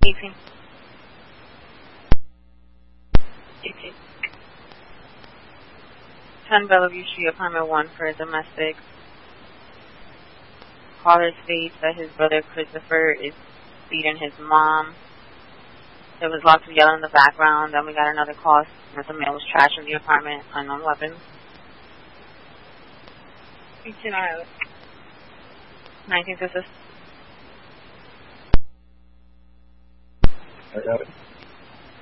18. 18. 10 Bellevue Street, apartment 1 for domestic. Caller states that his brother Christopher is beating his mom. There was lots of yelling in the background. Then we got another call that the man was trashing the apartment, unknown weapons. 18 Iowa. 19th assist. I got it.